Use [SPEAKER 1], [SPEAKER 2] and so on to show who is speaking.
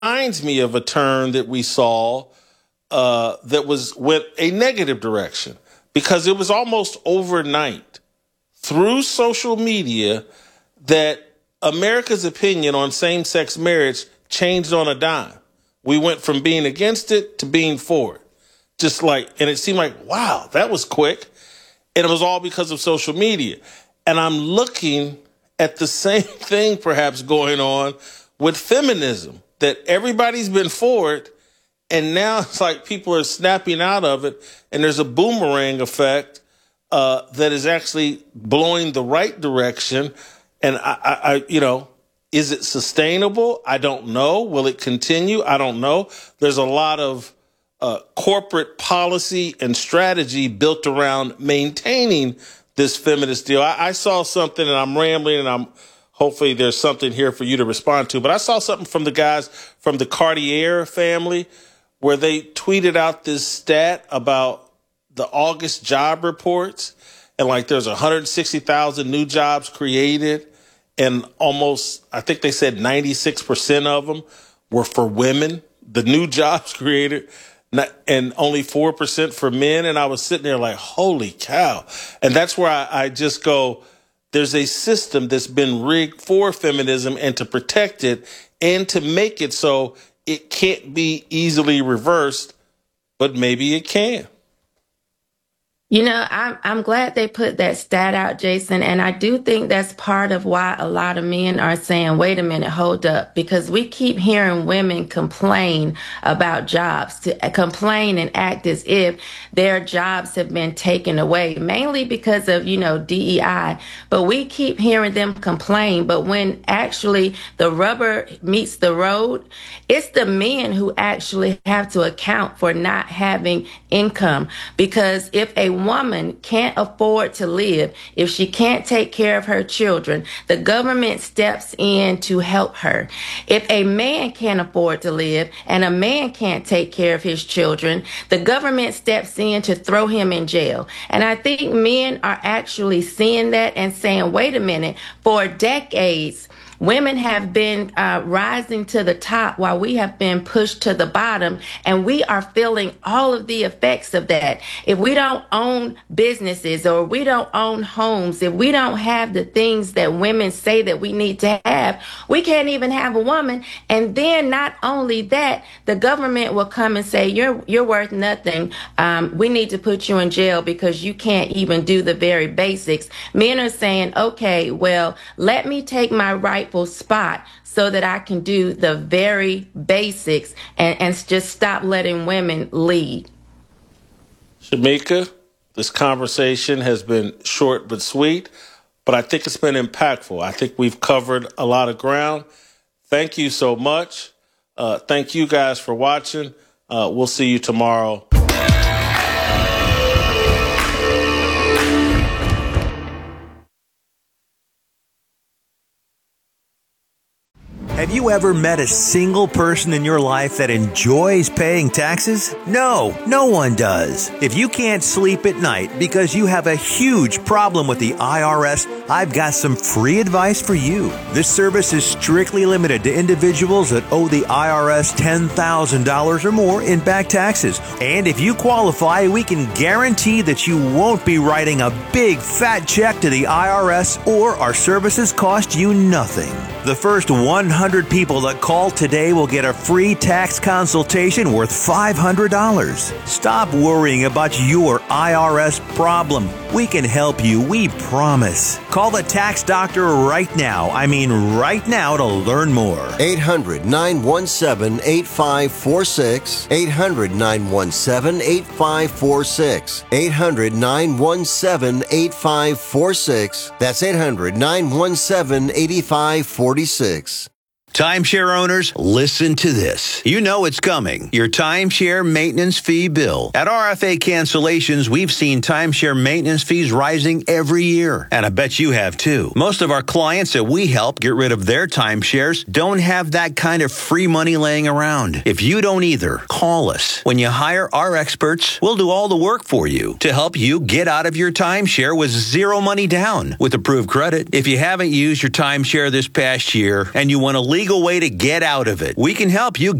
[SPEAKER 1] reminds me of a turn that we saw that went a negative direction because it was almost overnight through social media that America's opinion on same-sex marriage changed on a dime. We went from being against it to being for it. And it seemed like, wow, that was quick. And it was all because of social media. And I'm looking at the same thing perhaps going on with feminism, that everybody's been for it. And now it's like people are snapping out of it. And there's a boomerang effect that is actually blowing the right direction. And is it sustainable? I don't know. Will it continue? I don't know. There's a lot of corporate policy and strategy built around maintaining this feminist deal. I saw something, and I'm rambling, and hopefully there's something here for you to respond to. But I saw something from the guys from the Cartier family where they tweeted out this stat about the August job reports, and there's 160,000 new jobs created. And almost, I think they said 96% of them were for women, the new jobs created, and only 4% for men. And I was sitting there like, holy cow. And that's where I just go, there's a system that's been rigged for feminism and to protect it and to make it so it can't be easily reversed, but maybe it can.
[SPEAKER 2] I'm glad they put that stat out, Jason, and I do think that's part of why a lot of men are saying, wait a minute, hold up, because we keep hearing women complain about jobs, to complain and act as if their jobs have been taken away, mainly because of, DEI. But we keep hearing them complain. But when actually the rubber meets the road, it's the men who actually have to account for not having income. Because if a woman can't afford to live, if she can't take care of her children, the government steps in to help her. If a man can't afford to live and a man can't take care of his children, the government steps in to throw him in jail. And I think men are actually seeing that and saying, wait a minute, for decades, women have been rising to the top while we have been pushed to the bottom, and we are feeling all of the effects of that. If we don't own businesses or we don't own homes, if we don't have the things that women say that we need to have, we can't even have a woman. And then not only that, the government will come and say, you're worth nothing. We need to put you in jail because you can't even do the very basics. Men are saying, okay, well, let me take my rightful spot so that I can do the very basics and just stop letting women lead.
[SPEAKER 1] Shamika, this conversation has been short but sweet, but I think it's been impactful. I think we've covered a lot of ground. Thank you so much. Thank you guys for watching. We'll see you tomorrow.
[SPEAKER 3] Have you ever met a single person in your life that enjoys paying taxes? No one does. If you can't sleep at night because you have a huge problem with the IRS, I've got some free advice for you. This service is strictly limited to individuals that owe the IRS $10,000 or more in back taxes. And if you qualify, we can guarantee that you won't be writing a big fat check to the IRS, or our services cost you nothing. The first 100 people that call today will get a free tax consultation worth $500. Stop worrying about your IRS problem. We can help you, we promise. Call the tax doctor right now. I mean right now to learn more.
[SPEAKER 4] 800-917-8546. 800-917-8546. 800-917-8546. That's 800-917-8546.
[SPEAKER 3] Timeshare owners, listen to this. You know it's coming. Your timeshare maintenance fee bill. At RFA Cancellations, we've seen timeshare maintenance fees rising every year. And I bet you have too. Most of our clients that we help get rid of their timeshares don't have that kind of free money laying around. If you don't either, call us. When you hire our experts, we'll do all the work for you to help you get out of your timeshare with zero money down with approved credit. If you haven't used your timeshare this past year and you want to leave legal way to get out of it. We can help you